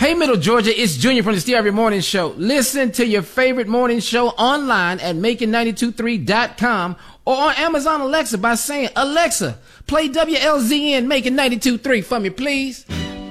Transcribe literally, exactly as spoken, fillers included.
Hey, Middle Georgia, it's Junior from the Steve Harvey Morning Show. Listen to your favorite morning show online at making ninety-two point three dot com or on Amazon Alexa by saying, Alexa, play W L Z N Making ninety-two point three for me, please.